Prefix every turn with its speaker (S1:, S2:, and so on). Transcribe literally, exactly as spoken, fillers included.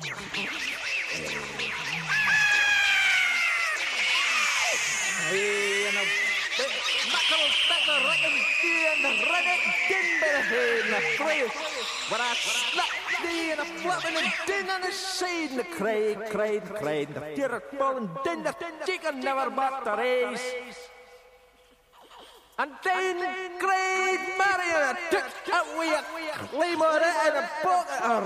S1: Hey, en een makkel stekker rekken die en de redden ding bij de heen naar vrees. Waar hij slap die en een flap en een ding aan de zijde. De kreeg, kreeg, kreeg. De tierk ballen ding, de chicken never back the race. En dan kreeg Mario, tuk, en we claimen en een poker.